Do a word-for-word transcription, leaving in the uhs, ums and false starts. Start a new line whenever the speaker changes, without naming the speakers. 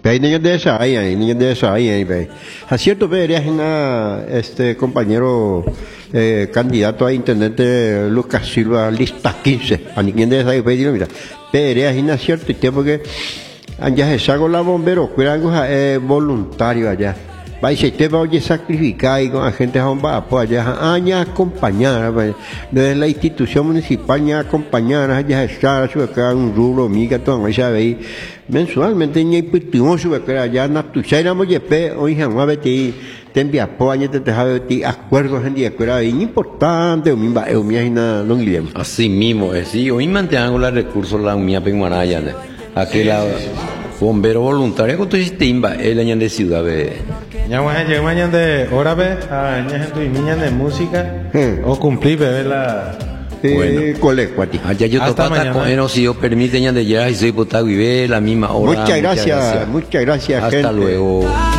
Hay niños de esa, hay, hay niños de esa, hay, hay. A cierto verías en este compañero eh, candidato a intendente Lucas Silva, lista quince, a niños de esa, hay, mira, verías en cierto tiempo que allá se saca la bombero, cuidan es voluntario allá. Va y se te va a sacrificar y con la gente va a allá, allá acompañar, desde la institución municipal ya acompañar, allá estar, sube acá un rubro, miga, todo, ya veis, mensualmente ni pitimo sube acá allá, na tu chai namo yepe, hoy jamás vete, te envía apoyo, te deja de acuerdos en día, que era importante, o misma, o mi na no Guillermo.
Así mismo, es sí, hoy mantengo los recursos la mía penguanaya, aquella bombero voluntario que tú hiciste imba, el año de ciudad de
ya voy a llegar mañana de hora ve a años en tu niña de música o cumplir bebé la
bueno colecuati
allá yo toca con él si yo permite ya de llegar y soy potado y ve la misma hora
muchas gracias muchas gracias
hasta
gente.
Luego.